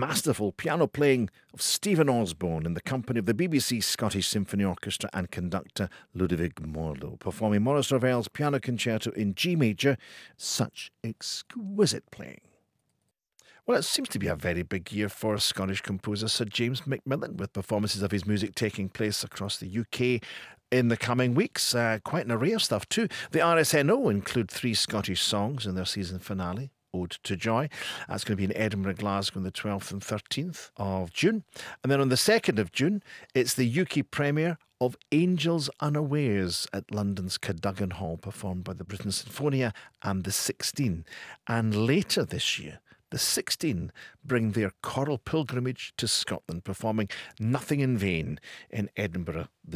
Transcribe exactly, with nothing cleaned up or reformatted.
masterful piano playing of Stephen Osborne in the company of the B B C Scottish Symphony Orchestra and conductor Ludovic Morlot, performing Maurice Ravel's Piano Concerto in G major. Such exquisite playing. Well, it seems to be a very big year for Scottish composer Sir James Macmillan, with performances of his music taking place across the U K in the coming weeks. Uh, quite an array of stuff too. The R S N O include three Scottish songs in their season finale, Ode to Joy. That's going to be in Edinburgh, Glasgow on the twelfth and thirteenth of June. And then on the second of June, it's the U K premiere of Angels Unawares at London's Cadogan Hall, performed by the Britten Sinfonia and the Sixteen. And later this year, the Sixteen bring their choral pilgrimage to Scotland, performing Nothing in Vain in Edinburgh.